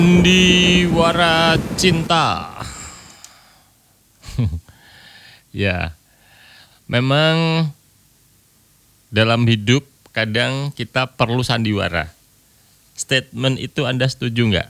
Sandiwara cinta. Ya, memang dalam hidup kadang kita perlu sandiwara. Statement itu Anda setuju nggak?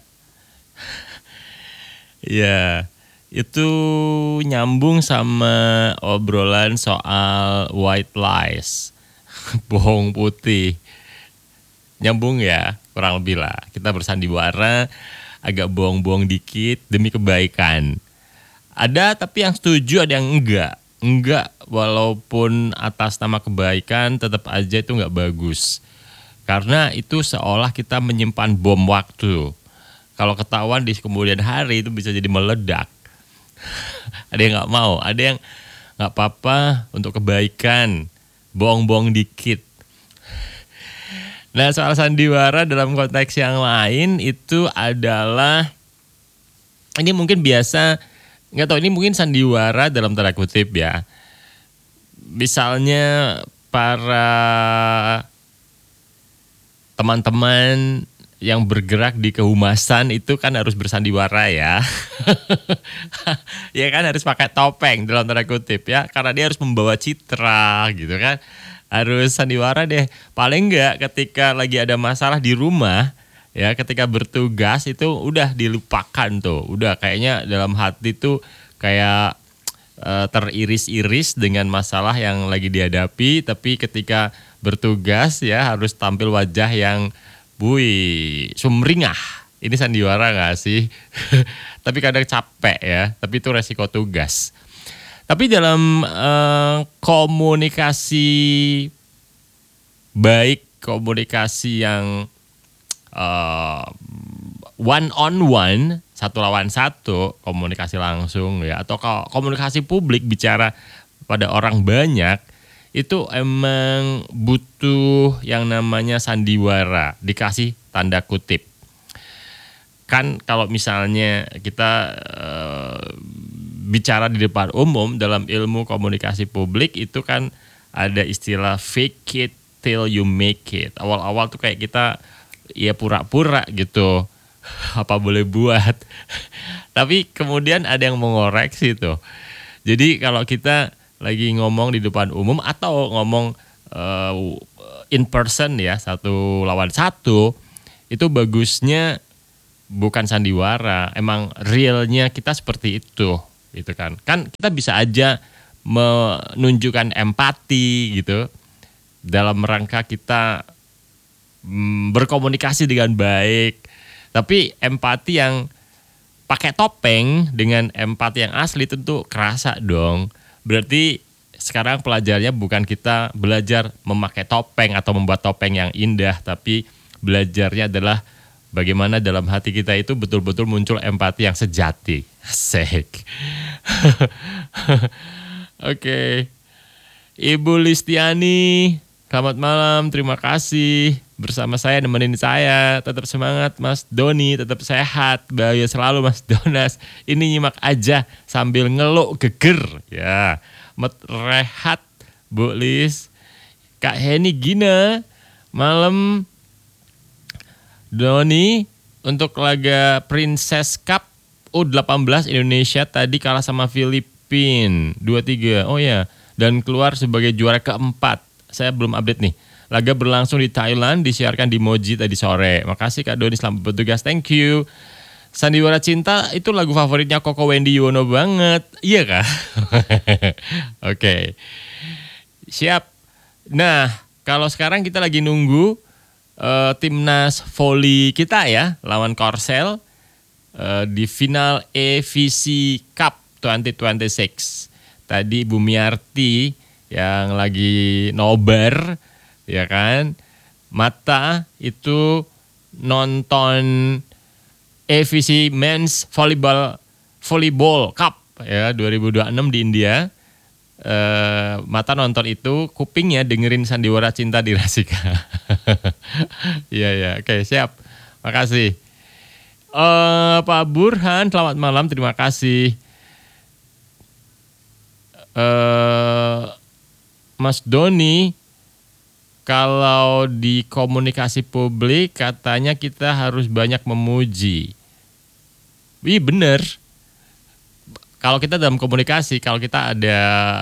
Ya, itu nyambung sama obrolan soal white lies, bohong putih. Nyambung ya, kurang lebih lah. Kita bersandiwara, agak bohong-bohong dikit demi kebaikan. Ada tapi yang setuju, ada yang enggak. Enggak, walaupun atas nama kebaikan tetap aja itu enggak bagus. Karena itu seolah kita menyimpan bom waktu. Kalau ketahuan di kemudian hari itu bisa jadi meledak. Ada yang enggak mau, ada yang enggak apa-apa untuk kebaikan. Bohong-bohong dikit. Nah, soal sandiwara dalam konteks yang lain itu adalah, ini mungkin biasa, nggak tahu ini mungkin sandiwara dalam tanda kutip ya. Misalnya para teman-teman yang bergerak di kehumasan itu kan harus bersandiwara ya. Ya kan, harus pakai topeng dalam tanda kutip ya, karena dia harus membawa citra gitu kan. Harus sandiwara deh. Paling enggak ketika lagi ada masalah di rumah, ya ketika bertugas itu udah dilupakan tuh. Udah kayaknya dalam hati tuh kayak teriris-iris dengan masalah yang lagi dihadapi. Tapi ketika bertugas ya harus tampil wajah yang sumringah. Ini sandiwara gak sih? Tapi kadang capek ya. Tapi itu resiko tugas. Tapi dalam komunikasi baik, komunikasi yang one on one, satu lawan satu, komunikasi langsung ya, atau komunikasi publik bicara pada orang banyak, itu emang butuh yang namanya sandiwara, dikasih tanda kutip. Kan kalau misalnya kita bicara di depan umum dalam ilmu komunikasi publik itu kan ada istilah fake it till you make it. Awal-awal tuh kayak kita ya pura-pura gitu, apa boleh buat. Tapi kemudian ada yang mengoreksi tuh. Jadi kalau kita lagi ngomong di depan umum atau ngomong in person ya, satu lawan satu, itu bagusnya bukan sandiwara, emang realnya kita seperti itu. Gitu kan kita bisa aja menunjukkan empati gitu dalam rangka kita berkomunikasi dengan baik, tapi empati yang pakai topeng dengan empati yang asli tentu kerasa dong. Berarti sekarang pelajarnya bukan kita belajar memakai topeng atau membuat topeng yang indah, tapi belajarnya adalah bagaimana dalam hati kita itu betul-betul muncul empati yang sejati. Asik. Oke. Ibu Listiani, selamat malam, terima kasih. Bersama saya, nemenin saya. Tetap semangat Mas Doni, tetap sehat. Bahagia selalu Mas Donas. Ini nyimak aja sambil ngeluk geger. Ya, rehat Bu Lis. Kak Heni Gina, malam Doni, untuk laga Princess Cup U18 Indonesia tadi kalah sama Filipina 2-3. Oh ya, dan keluar sebagai juara keempat. Saya belum update nih. Laga berlangsung di Thailand, disiarkan di Moji tadi sore. Makasih Kak Doni, selamat bertugas. Thank you. Sandiwara cinta itu lagu favoritnya Koko Wendy Yuwono banget. Iya kah? Oke. Siap. Nah, kalau sekarang kita lagi nunggu timnas voli kita ya lawan Korsel di final EVC Cup 2026. Tadi Bumiarti yang lagi nobar ya kan, Mata itu nonton EVC Men's Volleyball Cup ya 2026 di India. Mata nonton itu, kupingnya dengerin sandiwara cinta di Rasika. Iya, oke, siap. Makasih. Pak Burhan, selamat malam, terima kasih. Mas Doni, kalau di komunikasi publik katanya kita harus banyak memuji. Iya bener. Kalau kita dalam komunikasi, kalau kita ada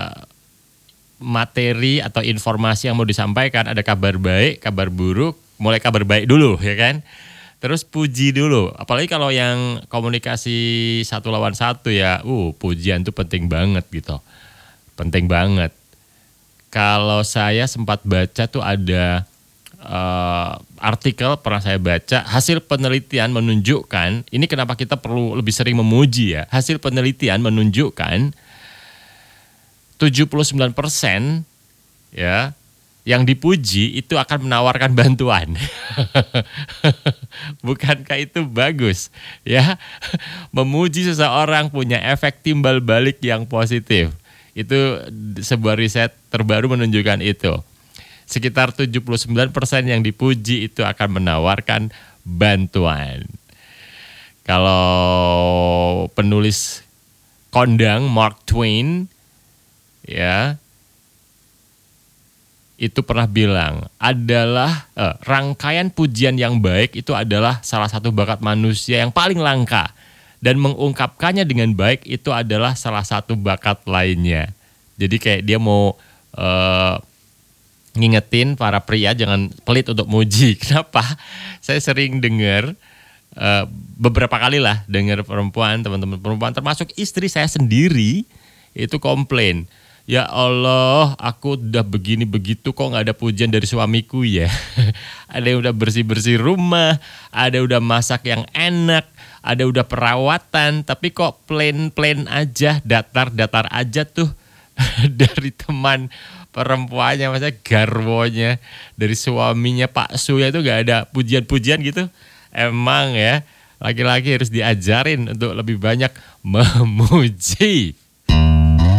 materi atau informasi yang mau disampaikan, ada kabar baik, kabar buruk, mulai kabar baik dulu ya kan. Terus puji dulu, apalagi kalau yang komunikasi satu lawan satu ya, pujian tuh penting banget gitu, penting banget. Kalau saya sempat baca tuh ada artikel pernah saya baca, hasil penelitian menunjukkan, ini kenapa kita perlu lebih sering memuji ya, hasil penelitian menunjukkan 79% ya yang dipuji itu akan menawarkan bantuan. Bukankah itu bagus ya? Memuji seseorang punya efek timbal balik yang positif. Itu sebuah riset terbaru menunjukkan itu. Sekitar 79% yang dipuji itu akan menawarkan bantuan. Kalau penulis kondang Mark Twain ya, itu pernah bilang adalah rangkaian pujian yang baik itu adalah salah satu bakat manusia yang paling langka, dan mengungkapkannya dengan baik itu adalah salah satu bakat lainnya. Jadi kayak dia mau ngingetin para pria jangan pelit untuk muji. Kenapa? Saya sering dengar beberapa kali lah dengar perempuan, teman-teman perempuan termasuk istri saya sendiri itu komplain. Ya Allah, aku udah begini begitu kok nggak ada pujian dari suamiku ya. Ada yang udah bersih-bersih rumah, ada udah masak yang enak, ada udah perawatan, tapi kok plain aja, datar-datar aja tuh dari teman perempuannya, maksudnya garwonya, dari suaminya Pak Suya itu nggak ada pujian-pujian gitu. Emang ya, laki-laki harus diajarin untuk lebih banyak memuji.